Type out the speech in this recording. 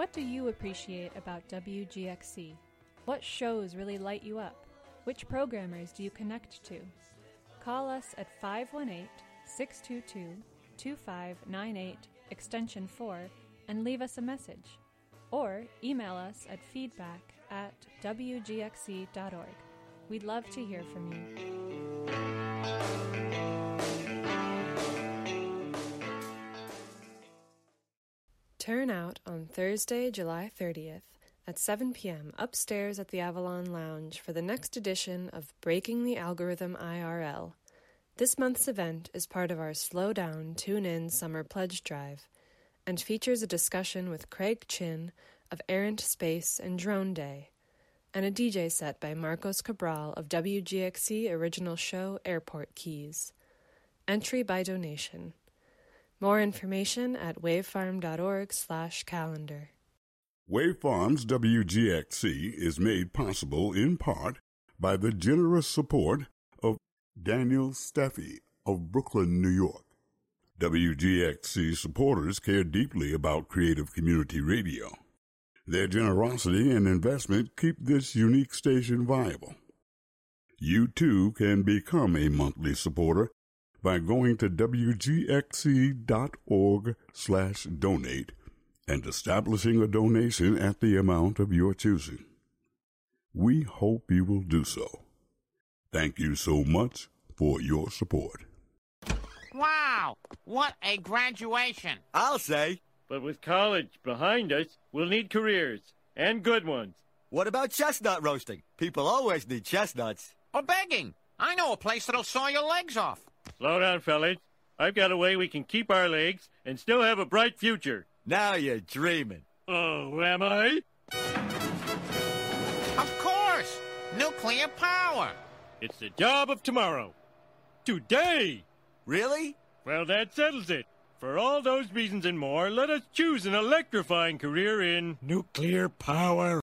What do you appreciate about WGXC? What shows really light you up? Which programmers do you connect to? Call us at 518-622-2598, extension 4, and leave us a message. Or email us at feedback@wgxc.org. We'd love to hear from you. Turn out on Thursday, July 30th at 7 p.m. upstairs at the Avalon Lounge for the next edition of Breaking the Algorithm IRL. This month's event is part of our Slow Down, Tune In Summer Pledge Drive and features a discussion with Craig Chin of Errant Space and Drone Day, and a DJ set by Marcos Cabral of WGXC original show Airport Keys. Entry by donation. More information at wavefarm.org/calendar. Wave Farms WGXC is made possible in part by the generous support of Daniel Steffi of Brooklyn, New York. WGXC supporters care deeply about creative community radio. Their generosity and investment keep this unique station viable. You too can become a monthly supporter by going to wgxc.org/donate and establishing a donation at the amount of your choosing. We hope you will do so. Thank you so much for your support. Wow, what a graduation. I'll say. But with college behind us, we'll need careers, and good ones. What about chestnut roasting? People always need chestnuts. Or begging. I know a place that'll saw your legs off. Slow down, fellas. I've got a way we can keep our legs and still have a bright future. Now you're dreaming. Oh, am I? Of course. Nuclear power. It's the job of tomorrow. Today. Really? Well, that settles it. For all those reasons and more, let us choose an electrifying career in nuclear power.